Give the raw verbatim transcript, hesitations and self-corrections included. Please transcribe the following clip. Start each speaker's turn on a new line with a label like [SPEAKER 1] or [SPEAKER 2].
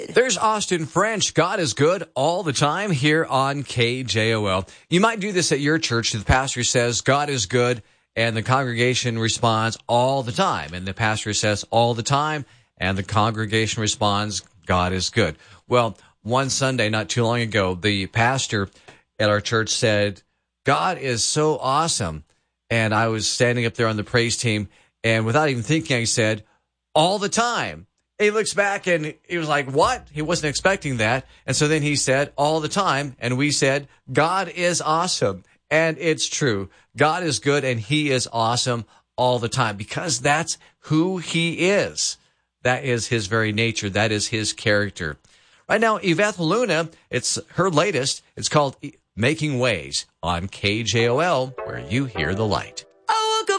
[SPEAKER 1] good.
[SPEAKER 2] There's Austin French. God is good all the time here on K J O L. You might do this at your church. The pastor says, God is good, and the congregation responds all the time. And the pastor says all the time, and the congregation responds, God is good. Well, one Sunday, not too long ago, the pastor at our church said, God is so awesome. And I was standing up there on the praise team, and without even thinking, I said, all the time. He looks back and he was like, what? He wasn't expecting that. And so then he said, all the time. And we said, God is awesome. And it's true. God is good and he is awesome all the time because that's who he is. That is his very nature. That is his character. Right now, Yvette Luna, it's her latest. It's called Making Ways on K J O L, where you hear the light.